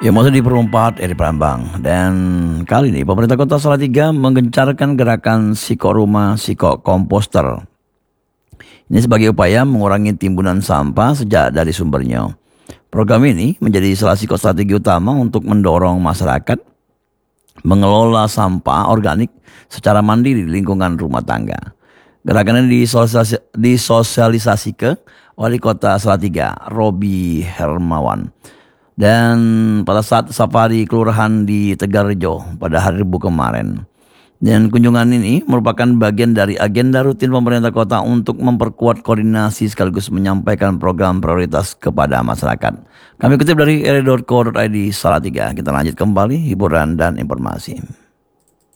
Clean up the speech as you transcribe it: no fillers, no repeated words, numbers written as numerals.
Ya, masih di Perumpat Eri Prambang. Dan kali ini pemerintah Kota Salatiga menggencarkan gerakan Siko Rumah Siko Komposter. Ini sebagai upaya mengurangi timbunan sampah sejak dari sumbernya. Program ini menjadi salah satu strategi utama untuk mendorong masyarakat mengelola sampah organik secara mandiri di lingkungan rumah tangga. Gerakan ini disosialisasi ke Wali Kota Salatiga, Robi Hermawan. Dan pada saat safari kelurahan di Tegarrejo pada hari Rabu kemarin. Dan kunjungan ini merupakan bagian dari agenda rutin pemerintah kota untuk memperkuat koordinasi sekaligus menyampaikan program prioritas kepada masyarakat. Kami kutip dari eri.co.id Salatiga. Kita lanjut kembali hiburan dan informasi.